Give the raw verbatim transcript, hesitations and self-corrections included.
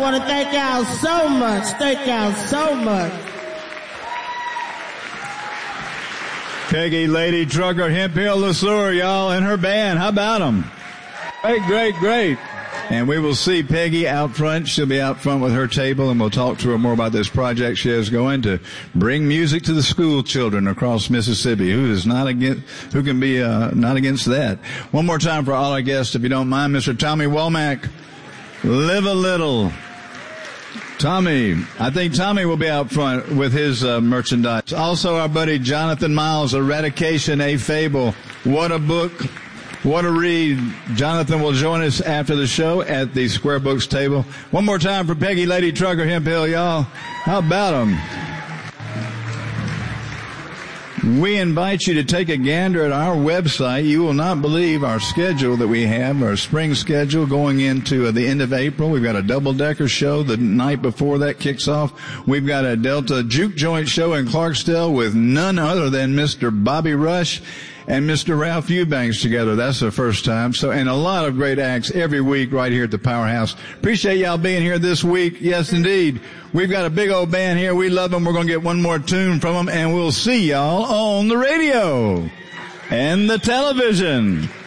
want to thank y'all so much. Thank y'all so much. Peggy Lady Trucker, Hemp Hill LeSueur, y'all, and her band. How about them? Great, great, great. And we will see Peggy out front. She'll be out front with her table, and we'll talk to her more about this project she has going to bring music to the school children across Mississippi. Who is not against, who can be uh, not against that? One more time for all our guests, if you don't mind, Mister Tommy Womack. Live a little. Tommy, I think Tommy will be out front with his uh, merchandise. Also, our buddy Jonathan Miles, Eradication, A Fable. What a book. What a read. Jonathan will join us after the show at the Square Books table. One more time for Peggy Lady Trucker, Hemp Hill, y'all. How about them? We invite you to take a gander at our website. You will not believe our schedule that we have, our spring schedule going into uh, the end of April. We've got a double-decker show the night before that kicks off. We've got a Delta Juke Joint show in Clarksdale with none other than Mister Bobby Rush and Mister Ralph Eubanks together. That's the first time. So, and a lot of great acts every week right here at the Powerhouse. Appreciate y'all being here this week. Yes, indeed. We've got a big old band here. We love them. We're going to get one more tune from them, and we'll see y'all on the radio and the television.